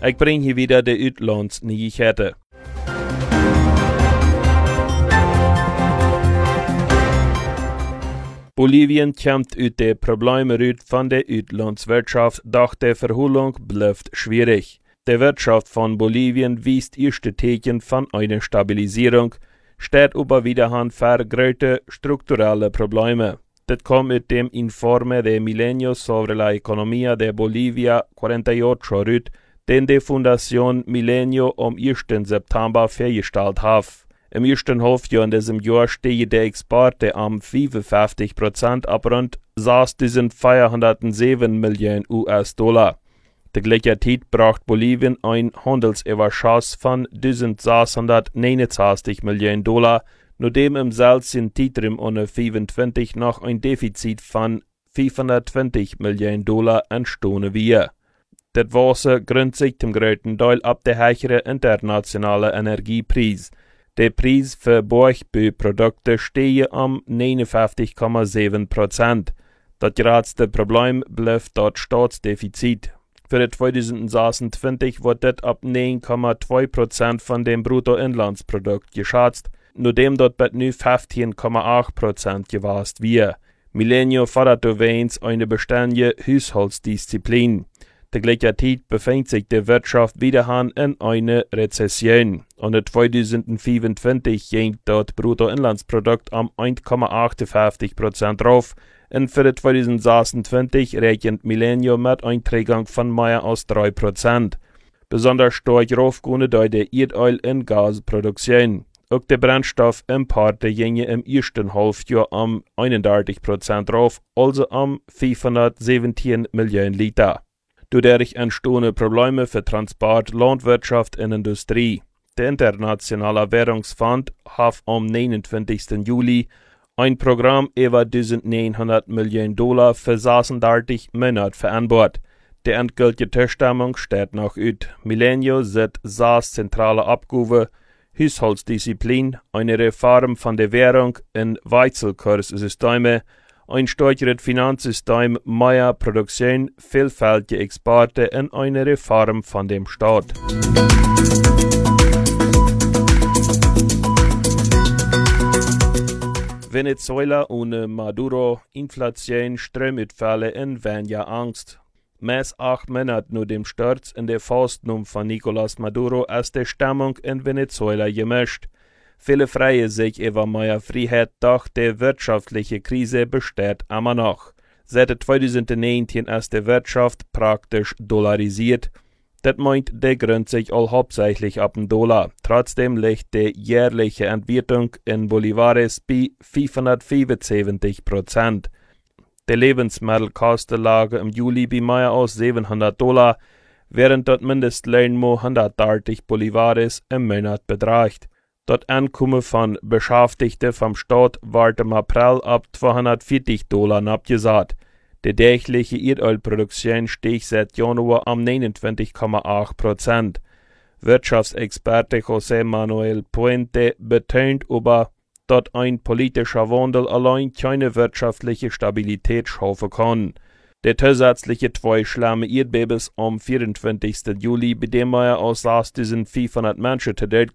Ich bring hier wieder de Uitlandsnyheiten. Bolivien kämpft uit de Probleme uit van de Uitlandswirtschaft, doch de Verholung bleibt schwierig. Die Wirtschaft von Bolivien weist erste Zeichen von einer Stabilisierung, steht aber wiederum vor große strukturelle Probleme. Das kommt mit dem Informe de Milenio sobre la Economía de Bolivia 48 uit, den die Fundación Milenio am 1. September vorgestellt hat. Im ersten Halbjahr in diesem Jahr stehen die Exporte am 55% ab rund 6.407 Millionen US-Dollar. Der gleiche Zeit braucht Bolivien ein Handelsüberschuss von 1.669 Millionen Dollar, nachdem im selben Zeitraum ohne 25 noch ein Defizit von 520 Millionen Dollar entstanden wäre. Das Wasser gründet sich zum größten Teil ab der höheren internationalen Energiepreis. Der Preis für Bergbauprodukte steht am 59,7%. Das größte Problem bleibt das Staatsdefizit. Für 2026 wird das ab 9,2% von dem Bruttoinlandsprodukt geschätzt, nachdem dort bei nu 15,8% gewesen wird. Milenio fordert übrigens eine beständige Haushaltsdisziplin. Der gleiche Zeit befindet sich die Wirtschaft wiederum in einer Rezession. Und 2025 ging das Bruttoinlandsprodukt am 1,58% rauf. Und für 2026 rechnet Milenio mit einer Trägung von mehr als 3%. Besonders stark raufgehende durch die Erdöl- und Gasproduktion. Auch die Brennstoffimporte gingen im ersten Halbjahr am 31% rauf, also am 517 Millionen Liter. Dadurch entstehen Probleme für Transport, Landwirtschaft und Industrie. Der Internationale Währungsfonds hat am 29. Juli ein Programm über 1.900 Millionen Dollar für 36 Monate vereinbart. Die endgültige Zustimmung steht noch aus. Milenio sieht 6 zentrale Abgaben, Haushaltsdisziplin, eine Reform von der Währung in Wechselkurssysteme, ein stärkeres Finanzsystem, mehr Produktion, vielfältige Exporte und eine Reform von dem Staat. Venezuela ohne Maduro, Inflation, Stromausfälle und weniger Angst. Mehr 8 Monate nach dem Sturz in der Festnahme von Nicolás Maduro ist die Stimmung in Venezuela gemischt. Viele freuen sich über mehr Freiheit, doch die wirtschaftliche Krise besteht immer noch. Seit 2019 ist die Wirtschaft praktisch dollarisiert. Das meint, der gründet sich all hauptsächlich ab dem Dollar. Trotzdem liegt die jährliche Entwertung in Bolivares bei 575%. Die Lebensmittelkosten lagen im Juli bei mehr als $700, während das Mindestlohn 130 Bolivares im Monat beträgt. Das Einkommen von Beschäftigten vom Staat wird im April ab $240 abgesagt. Die tägliche Erdölproduktion stieg seit Januar um 29,8%. Wirtschaftsexperte José Manuel Puente betont aber, dass ein politischer Wandel allein keine wirtschaftliche Stabilität schaffen kann. Der zusätzliche 2 schlimme Erdbebens am 24. Juli, bei dem mehr als 6.500 Menschen